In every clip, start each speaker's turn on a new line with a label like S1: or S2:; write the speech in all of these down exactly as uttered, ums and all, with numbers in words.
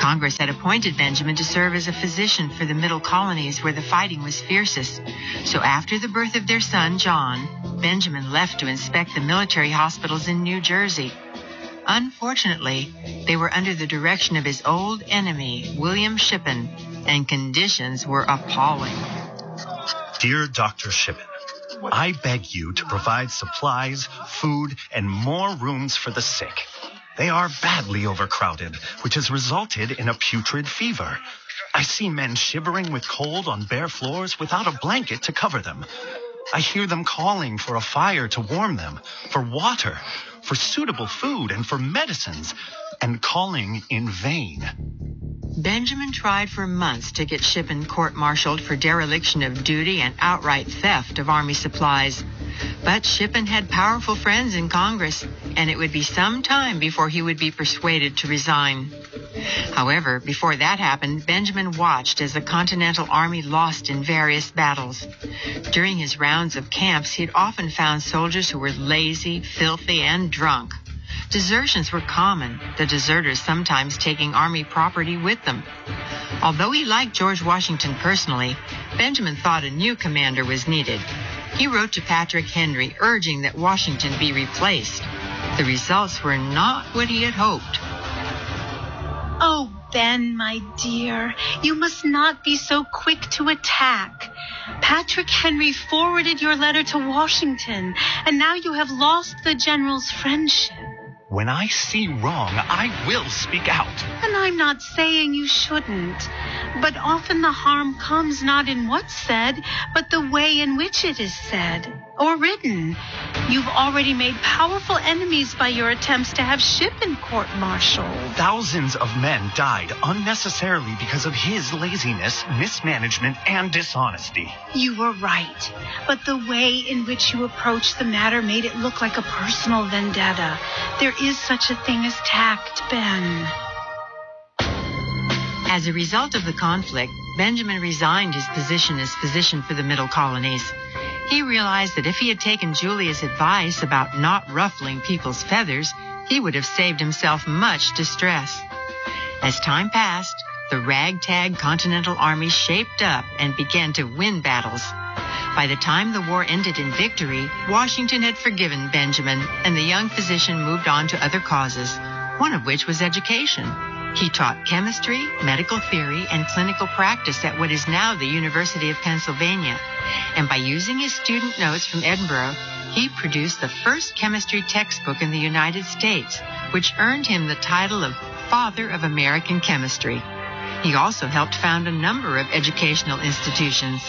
S1: Congress had appointed Benjamin to serve as a physician for the middle colonies where the fighting was fiercest. So after the birth of their son, John, Benjamin left to inspect the military hospitals in New Jersey. Unfortunately, they were under the direction of his old enemy, William Shippen, and conditions were appalling.
S2: Dear Doctor Shippen, I beg you to provide supplies, food, and more rooms for the sick. They are badly overcrowded, which has resulted in a putrid fever. I see men shivering with cold on bare floors without a blanket to cover them. I hear them calling for a fire to warm them, for water, for suitable food, and for medicines, and calling in vain.
S1: Benjamin tried for months to get Shippen court-martialed for dereliction of duty and outright theft of Army supplies. But Shippen had powerful friends in Congress, and it would be some time before he would be persuaded to resign. However, before that happened, Benjamin watched as the Continental Army lost in various battles. During his rounds of camps, he had often found soldiers who were lazy, filthy, and drunk. Desertions were common, the deserters sometimes taking Army property with them. Although he liked George Washington personally, Benjamin thought a new commander was needed. He wrote to Patrick Henry urging that Washington be replaced. The results were not what he had hoped.
S3: Oh, Ben, my dear, you must not be so quick to attack. Patrick Henry forwarded your letter to Washington, and now you have lost the general's friendship.
S2: When I see wrong, I will speak out.
S3: And I'm not saying you shouldn't. But often the harm comes not in what's said, but the way in which it is said or written. You've already made powerful enemies by your attempts to have Shippen court-martialed.
S2: Thousands of men died unnecessarily because of his laziness, mismanagement, and dishonesty.
S3: You were right. But the way in which you approached the matter made it look like a personal vendetta. There is such a thing as tact, Ben.
S1: As a result of the conflict, Benjamin resigned his position as physician for the middle colonies. He realized that if he had taken Julia's advice about not ruffling people's feathers, he would have saved himself much distress. As time passed, the ragtag Continental Army shaped up and began to win battles. By the time the war ended in victory, Washington had forgiven Benjamin, and the young physician moved on to other causes, one of which was education. He taught chemistry, medical theory, and clinical practice at what is now the University of Pennsylvania. And by using his student notes from Edinburgh, he produced the first chemistry textbook in the United States, which earned him the title of Father of American Chemistry. He also helped found a number of educational institutions.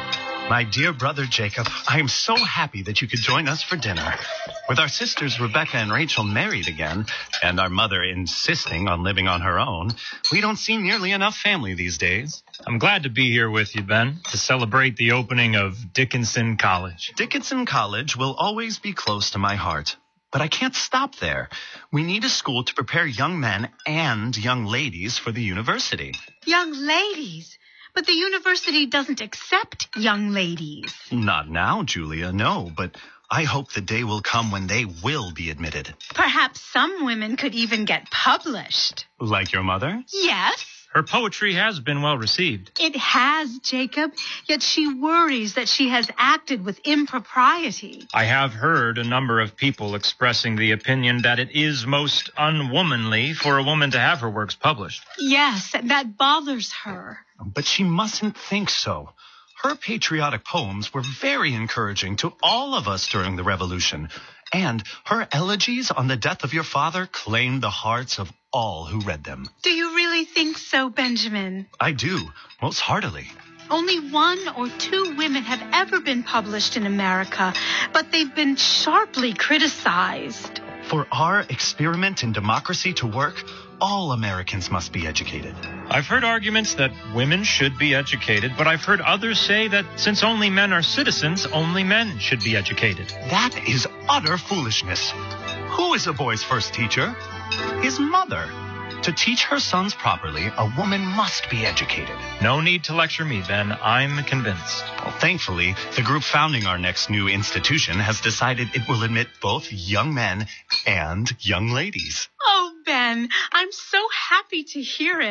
S2: My dear brother Jacob, I am so happy that you could join us for dinner. With our sisters Rebecca and Rachel married again, and our mother insisting on living on her own, we don't see nearly enough family these days.
S4: I'm glad to be here with you, Ben, to celebrate the opening of Dickinson College.
S2: Dickinson College will always be close to my heart. But I can't stop there. We need a school to prepare young men and young ladies for the university.
S3: Young ladies? But the university doesn't accept young ladies.
S2: Not now, Julia, no, but I hope the day will come when they will be admitted.
S3: Perhaps some women could even get published.
S2: Like your mother?
S3: Yes.
S4: Her poetry has been well received.
S3: It has, Jacob, yet she worries that she has acted with impropriety.
S4: I have heard a number of people expressing the opinion that it is most unwomanly for a woman to have her works published.
S3: Yes, that bothers her.
S2: But she mustn't think so. Her patriotic poems were very encouraging to all of us during the Revolution. And her elegies on the death of your father claimed the hearts of all who read them.
S3: Do you really think so, Benjamin?
S2: I do, most heartily.
S3: Only one or two women have ever been published in America, but they've been sharply criticized.
S2: For our experiment in democracy to work, all Americans must be educated.
S4: I've heard arguments that women should be educated, but I've heard others say that since only men are citizens, only men should be educated.
S2: That is utter foolishness. Who is a boy's first teacher? His mother. To teach her sons properly, a woman must be educated.
S4: No need to lecture me, Ben. I'm convinced.
S2: Well, thankfully, the group founding our next new institution has decided it will admit both young men and young ladies.
S3: Oh, Ben, I'm so happy to hear it.